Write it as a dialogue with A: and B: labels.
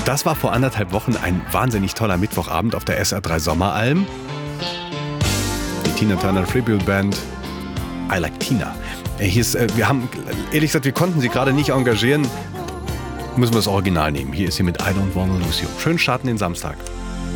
A: Das war vor 1,5 Wochen ein wahnsinnig toller Mittwochabend auf der SR3 Sommeralm. Die Tina Turner Tribute Band I Like Tina. Wir haben, ehrlich gesagt, wir konnten sie gerade nicht engagieren. Müssen wir das Original nehmen. Hier ist sie mit I Don't Wanna Lose You. Schönen Start in den Samstag.